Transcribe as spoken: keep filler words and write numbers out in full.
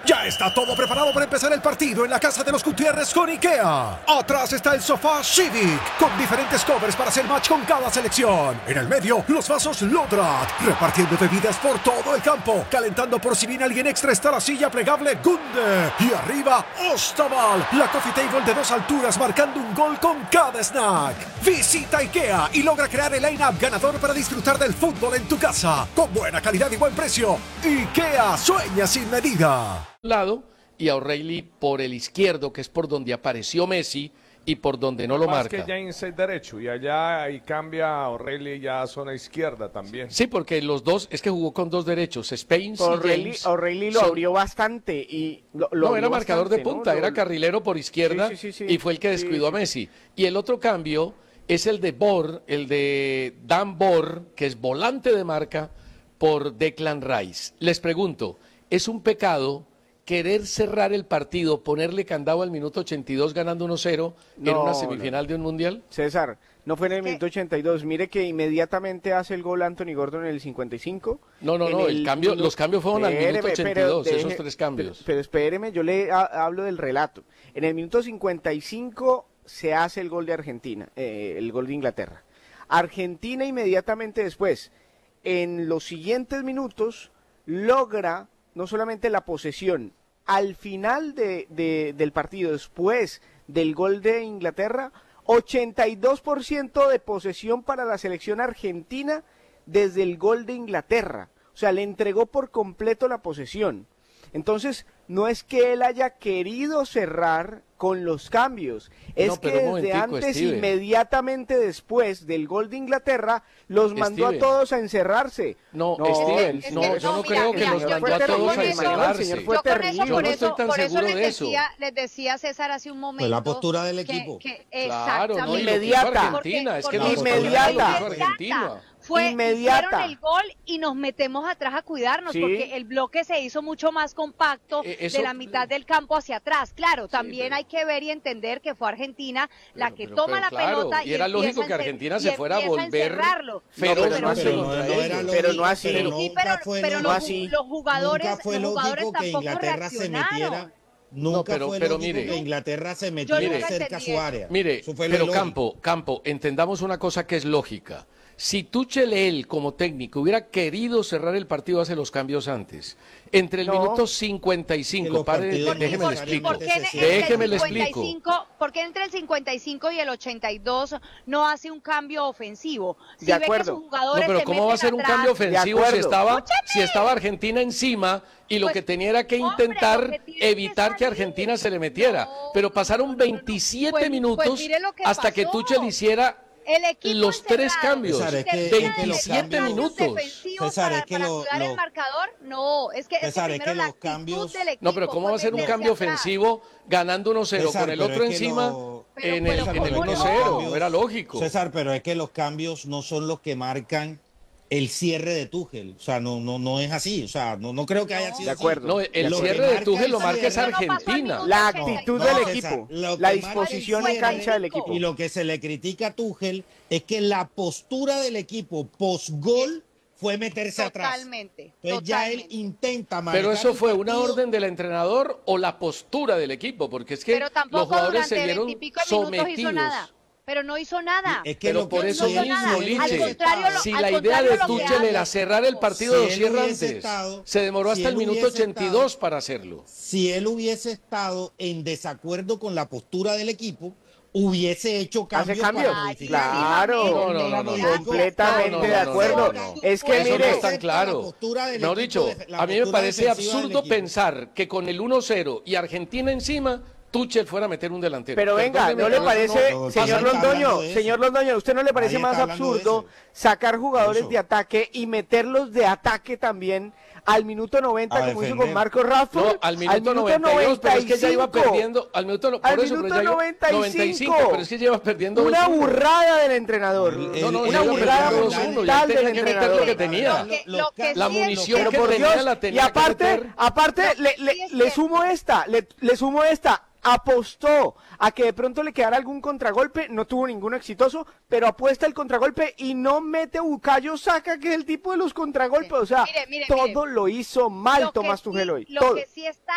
Ya está todo preparado para empezar el partido en la casa de los Gutiérrez con IKEA. Atrás está el sofá Civic, con diferentes covers para hacer match con cada selección. En el medio, los vasos Lodrat, repartiendo bebidas por todo el campo. Calentando por si viene alguien extra está la silla plegable Gunde. Y arriba, Ostaval, la coffee table de dos alturas marcando un gol con cada snack. Visita IKEA y logra crear el line-up ganador para disfrutar del fútbol en tu casa. Con buena calidad y buen precio. IKEA, sueña sin medida. Lado y a O'Reilly por el izquierdo, que es por donde apareció Messi y por donde no lo Más marca. que James es derecho y allá ahí cambia O'Reilly ya a zona izquierda también. Sí, porque los dos, es que jugó con dos derechos, Spain y O'Reilly, James. O'Reilly lo son... abrió bastante y lo, lo No, abrió era marcador bastante, de punta, ¿no? era Lo... carrilero por izquierda sí, sí, sí, sí. y fue el que descuidó sí, a Messi. Y el otro cambio es el de Bor, el de Dan Bor, que es volante de marca, por Declan Rice. Les pregunto, ¿es un pecado querer cerrar el partido, ponerle candado al minuto ochenta y dos ganando uno cero no, en una semifinal no. de un mundial? César, no fue en el minuto ochenta y dos. Mire que inmediatamente hace el gol Anthony Gordon en el cincuenta y cinco. No, no, no, el, el cambio, minuto... los cambios fueron al minuto ochenta y dos, deje, esos tres cambios. Pero, pero espéreme, yo le ha, hablo del relato. En el minuto cincuenta y cinco se hace el gol de Argentina, eh, el gol de Inglaterra. Argentina inmediatamente después, en los siguientes minutos, logra no solamente la posesión, al final de, de, del partido, después del gol de Inglaterra, ochenta y dos por ciento de posesión para la selección argentina desde el gol de Inglaterra. O sea, le entregó por completo la posesión. Entonces, no es que él haya querido cerrar con los cambios, es no, que desde antes, Steven. inmediatamente después del gol de Inglaterra, los mandó Steven. a todos a encerrarse. No, no Steven, es que, no, es que yo no, no creo mira, que los mira, mandó a todos a encerrarse. Señor, fue yo con terrible. eso, Yo por no eso, estoy tan por eso seguro les de eso. decía, les decía César hace un momento. Fue la postura del que- equipo. que- Claro, no, y lo que hizo Inmediata. Argentina, es que Porque- la porque inmediata. fue Argentina. Fue, Inmediata. hicieron el gol y nos metemos atrás a cuidarnos, Sí. porque el bloque se hizo mucho más compacto Eh, eso- de la mitad del campo hacia atrás. Claro, también pero- hay que ver y entender que fue Argentina la Pero- que pero- toma pero la claro, pelota y y era empieza lógico a que encer- Argentina y se fuera a empieza volver encerrarlo. ferozmente pero no así. pero no, contra no ellos. era lo Pero no así. pero Sí, nunca pero, fue pero lógico- los, así. los jugadores, nunca fue los jugadores lógico que tampoco Inglaterra se reaccionaron. metiera. Nunca No, pero- fue pero lógico mire. que Inglaterra se Yo metiera nunca cerca a entendí su eso. área. Mire, Eso fue lo pero ilógico. Campo, Campo, entendamos una cosa que es lógica. Si Tuchel, él como técnico, hubiera querido cerrar el partido, hace los cambios antes. Entre el No. minuto cincuenta y Que cinco, los pare, partidos déjeme le no explico. ¿Por qué, se entre cierran. Déjeme el le cincuenta y explico. cinco, ¿Por qué entre el cincuenta y cinco y el ochenta y dos no hace un cambio ofensivo? Si De ve que acuerdo. sus No, jugadores pero se ¿cómo va a meten ser un atrás, cambio ofensivo si acuerdo. estaba, ¡Escúchame! si estaba Argentina encima y lo Pues, que tenía era que hombre, intentar lo que tiene que evitar que salir. Argentina se le metiera? No, Pero pasaron no, no, no, no. veintisiete Pues- pues minutos mire lo que hasta que pasó. Tuchel hiciera El equipo los tres encerrado. cambios. César, es que- Termina es que de los meter cambios- cambios minutos. defensivos César, para, es que para lo- cuidar lo- el marcador. No, es que, es que César, es primero que la los actitud cambios- del equipo No, pero ¿cómo fue va a ser un meterse cambio atrás. ofensivo ganando uno cero César, con el pero otro es que encima lo- Pero- en el, pero en el ¿cómo uno no? cero? Era lógico. César, pero es que los cambios no son los que marcan el cierre de Tuchel. O sea, no, no, no es así. O sea, no, no creo que haya sido De así. acuerdo. No, el Lo que cierre de marca Tuchel el lo marca es cierre- Eso no pasó al Argentina. minuto La ochenta y dos. actitud No, del César, equipo, lo la que marca disposición el en cancha cierre del equipo. Y lo que se le critica a Tuchel es que la postura del equipo post-gol fue meterse atrás. Totalmente. Entonces ya él totalmente. intenta manejar Pero eso el fue una partido. orden del entrenador o la postura del equipo, porque es que Pero tampoco los jugadores durante se vieron veintipico minutos hizo sometidos. nada. Pero no hizo nada. Es que Pero lo por que eso si él- mismo, si él Liche, hubiese Al contrario, lo- si al la idea contrario, de lo que Tuchel hace- era cerrar el partido Si dos él cierra hubiese antes, estado- se demoró si hasta el él minuto hubiese ochenta y dos estado- para hacerlo. Si él hubiese estado en desacuerdo con la postura del equipo, hubiese hecho ¿Hace cambios cambios? para modificar. Claro, No, no, no, no, no. completamente No, no, no, de no, acuerdo. no, no. Es que Eso no mire, es tan claro. Mejor dicho, a mí me parece absurdo pensar que con el uno cero y Argentina encima, Tuchel fuera a meter un delantero. pero venga, Perdóneme, ¿no le pero eso parece, no- señor nadie está Londoño, hablando de eso. señor Londoño, ¿usted no le parece Nadie más está hablando de absurdo eso. sacar jugadores Eso. de ataque y meterlos de ataque también al minuto noventa, A como hizo defender. con Marco Raffo? No, al minuto noventa y dos, pero es que ya iba perdiendo. Al minuto, por Al eso, pero minuto ya iba- noventa y cinco. noventa y cinco, pero es que lleva perdiendo Una dos uno. burrada del entrenador. El- No, no, una ya iba burrada perdiendo dos uno, ya monumental tenía del que meter entrenador. lo que tenía. Lo que- Los lo que cambios- La sí es munición Pero que por tenía Dios, la tenía y aparte, que meter. aparte No, le, sí le, es le cierto. sumo esta, le, le sumo esta, apostó a que de pronto le quedara algún contragolpe, no tuvo ninguno exitoso, pero apuesta el contragolpe y no mete a Bukayo Saka, que es el tipo de los contragolpes, o sea, Mire, mire, todo mire. lo hizo mal Lo que Tomás sí- Tuchel hoy, Lo todo. que sí está